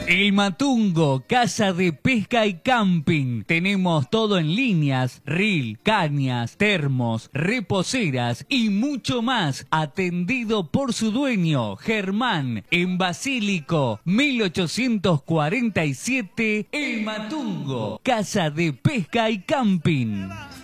El Matungo, casa de pesca y camping. Tenemos todo en líneas, reel, cañas, termos, reposeras y mucho más. Atendido por su dueño, Germán, en Basílico, 1847. El Matungo, casa de pesca y camping.